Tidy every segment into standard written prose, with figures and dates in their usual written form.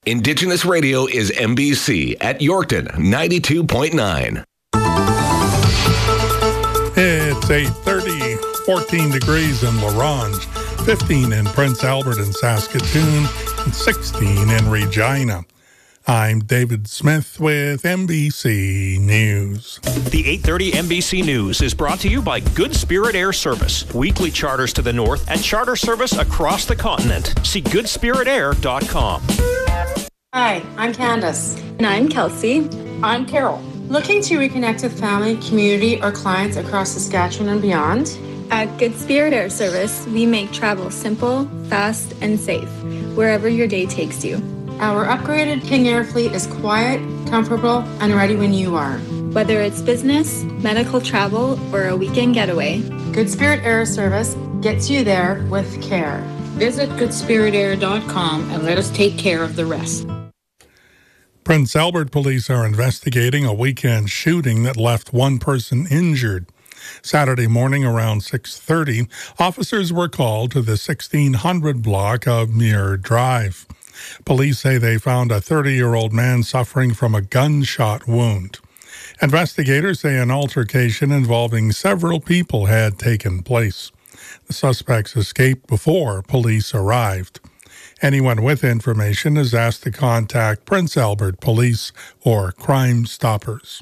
Indigenous Radio is MBC at Yorkton 92.9. It's 8:30, 14 degrees in La Ronge, 15 in Prince Albert and Saskatoon, and 16 in Regina. I'm David Smith with MBC News. The 8:30 MBC News is brought to you by Good Spirit Air Service. Weekly charters to the north and charter service across the continent. See goodspiritair.com. Hi, I'm Candace. And I'm Kelsey. I'm Carol. Looking to reconnect with family, community, or clients across Saskatchewan and beyond? At Good Spirit Air Service, we make travel simple, fast, and safe, wherever your day takes you. Our upgraded King Air fleet is quiet, comfortable, and ready when you are. Whether it's business, medical travel, or a weekend getaway, Good Spirit Air Service gets you there with care. Visit goodspiritair.com and let us take care of the rest. Prince Albert police are investigating a weekend shooting that left one person injured. Saturday morning around 6:30, officers were called to the 1600 block of Muir Drive. Police say they found a 30-year-old man suffering from a gunshot wound. Investigators say an altercation involving several people had taken place. The suspects escaped before police arrived. Anyone with information is asked to contact Prince Albert Police or Crime Stoppers.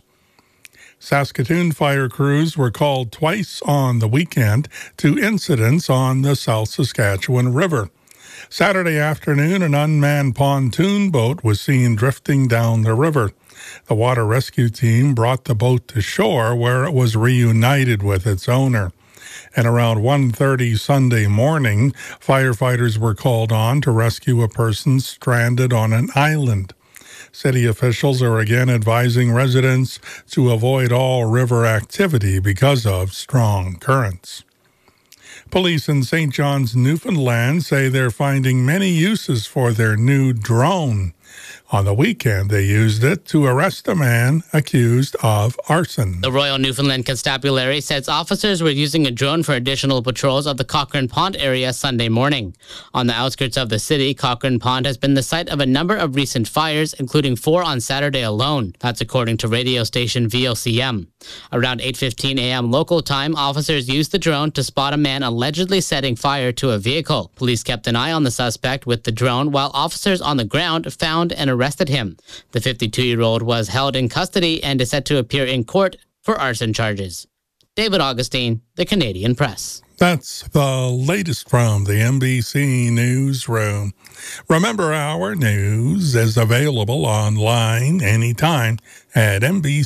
Saskatoon fire crews were called twice on the weekend to incidents on the South Saskatchewan River. Saturday afternoon, an unmanned pontoon boat was seen drifting down the river. The water rescue team brought the boat to shore where it was reunited with its owner. And around 1:30 Sunday morning, firefighters were called on to rescue a person stranded on an island. City officials are again advising residents to avoid all river activity because of strong currents. Police in St. John's, Newfoundland say they're finding many uses for their new drone. On the weekend, they used it to arrest a man accused of arson. The Royal Newfoundland Constabulary says officers were using a drone for additional patrols of the Cochrane Pond area Sunday morning. On the outskirts of the city, Cochrane Pond has been the site of a number of recent fires, including 4 on Saturday alone. That's according to radio station VOCM. Around 8:15 a.m. local time, officers used the drone to spot a man allegedly setting fire to a vehicle. Police kept an eye on the suspect with the drone, while officers on the ground found and arrested him. The 52-year-old was held in custody and is set to appear in court for arson charges. David Augustine, The Canadian Press. That's the latest from the MBC Newsroom. Remember, our news is available online anytime at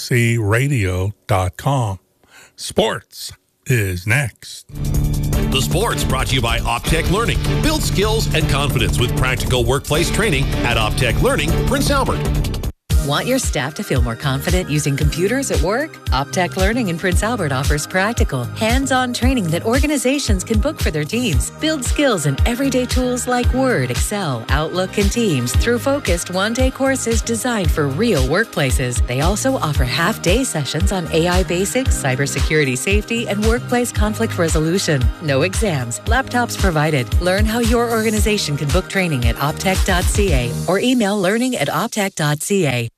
mbcradio.com. Sports is next. The Sports brought to you by Optech Learning. Build skills and confidence with practical workplace training at Optech Learning, Prince Albert. Want your staff to feel more confident using computers at work? Optech Learning in Prince Albert offers practical, hands-on training that organizations can book for their teams. Build skills and everyday tools like Word, Excel, Outlook, and Teams through focused one-day courses designed for real workplaces. They also offer half-day sessions on AI basics, cybersecurity safety, and workplace conflict resolution. No exams, laptops provided. Learn how your organization can book training at optech.ca or email learning@optech.ca.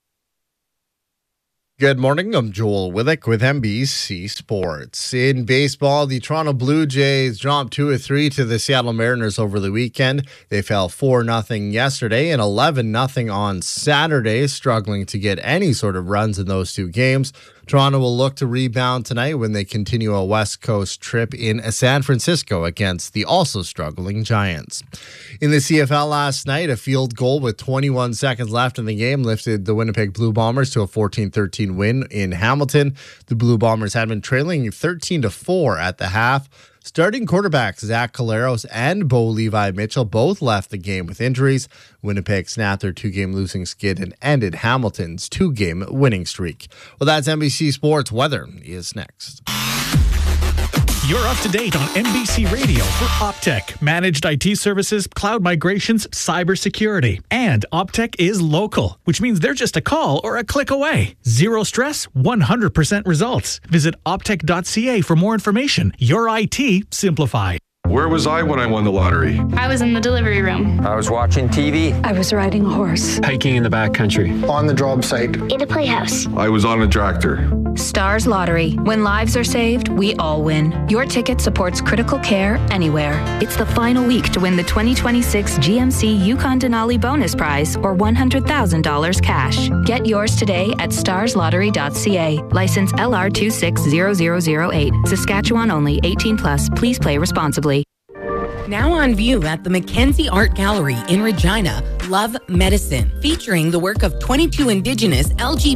Good morning, I'm Joel Withick with MBC Sports. In baseball, the Toronto Blue Jays dropped 2-3 to the Seattle Mariners over the weekend. They fell 4-0 yesterday and 11-0 on Saturday, struggling to get any sort of runs in those two games. Toronto will look to rebound tonight when they continue a West Coast trip in San Francisco against the also struggling Giants. In the CFL last night, a field goal with 21 seconds left in the game lifted the Winnipeg Blue Bombers to a 14-13 win in Hamilton. The Blue Bombers had been trailing 13-4 at the half. Starting quarterbacks Zach Collaros and Bo Levi Mitchell both left the game with injuries. Winnipeg snapped their 2-game losing skid and ended Hamilton's 2-game winning streak. Well, that's NBC Sports. Weather is next. You're up to date on NBC Radio for Optech, managed IT services, cloud migrations, cybersecurity. And Optech is local, which means they're just a call or a click away. Zero stress, 100% results. Visit optech.ca for more information. Your IT simplified. Where was I when I won the lottery? I was in the delivery room. I was watching TV. I was riding a horse. Hiking in the backcountry. On the job site. In a playhouse. I was on a tractor. Stars Lottery. When lives are saved, we all win. Your ticket supports critical care anywhere. It's the final week to win the 2026 GMC Yukon Denali Bonus Prize or $100,000 cash. Get yours today at starslottery.ca. License LR260008. Saskatchewan only. 18+. Please play responsibly. Now on view at the Mackenzie Art Gallery in Regina, Love Medicine, featuring the work of 22 Indigenous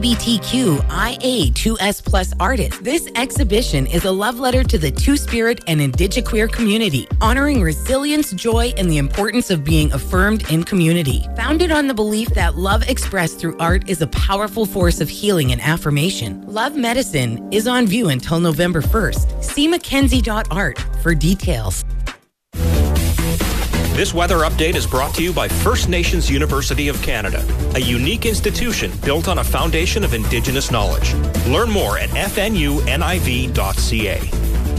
LGBTQIA2S+ artists. This exhibition is a love letter to the Two-Spirit and Indigiqueer community, honoring resilience, joy, and the importance of being affirmed in community. Founded on the belief that love expressed through art is a powerful force of healing and affirmation, Love Medicine is on view until November 1st. See mackenzie.art for details. This weather update is brought to you by First Nations University of Canada, a unique institution built on a foundation of Indigenous knowledge. Learn more at fnuniv.ca.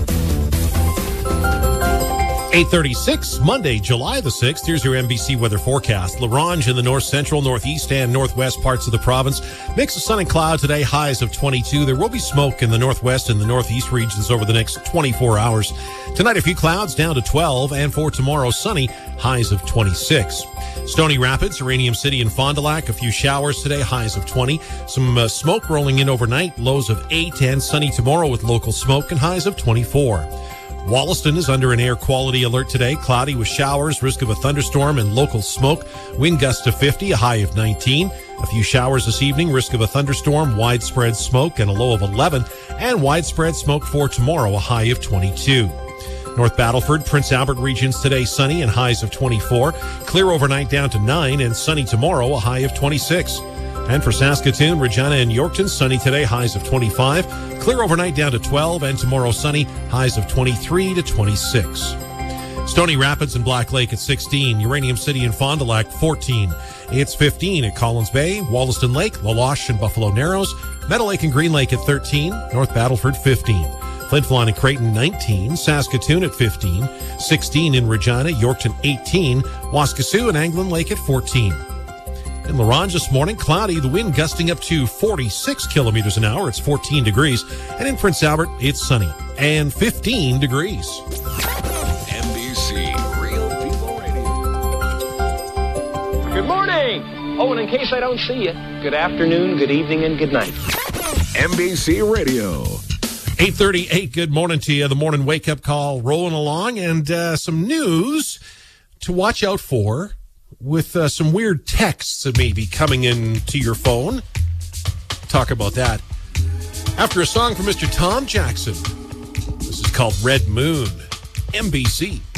8:36, Monday, July the 6th. Here's your NBC weather forecast. La Ronge in the north central, northeast, and northwest parts of the province. Mix of sun and cloud today, highs of 22. There will be smoke in the northwest and the northeast regions over the next 24 hours. Tonight, a few clouds down to 12, and for tomorrow, sunny, highs of 26. Stony Rapids, Uranium City, and Fond du Lac, a few showers today, highs of 20. Some smoke rolling in overnight, lows of 8, and sunny tomorrow with local smoke and highs of 24. Wollaston is under an air quality alert today. Cloudy with showers, risk of a thunderstorm and local smoke. Wind gusts to 50, a high of 19. A few showers this evening, risk of a thunderstorm, widespread smoke, and a low of 11. And widespread smoke for tomorrow, a high of 22. North Battleford, Prince Albert regions today, sunny and highs of 24. Clear overnight down to 9 and sunny tomorrow, a high of 26. And for Saskatoon, Regina, and Yorkton, sunny today, highs of 25. Clear overnight down to 12, and tomorrow sunny, highs of 23 to 26. Stony Rapids and Black Lake at 16. Uranium City and Fond du Lac, 14. It's 15 at Collins Bay, Wollaston Lake, La Loche, and Buffalo Narrows. Meadow Lake and Green Lake at 13. North Battleford, 15. Flin Flon and Creighton, 19. Saskatoon at 15. 16 in Regina, Yorkton, 18. Waskesiu and Anglin Lake at 14. In La Ronge this morning, cloudy, the wind gusting up to 46 kilometers an hour. It's 14 degrees. And in Prince Albert, it's sunny and 15 degrees. NBC Real People Radio. Good morning. Oh, and in case I don't see you, good afternoon, good evening, and good night. NBC Radio. 8:38, good morning to you. The morning wake-up call rolling along, and some news to watch out for with some weird texts that may be coming into your phone. Talk about that after a song from Mr. Tom Jackson. This is called Red Moon. NBC.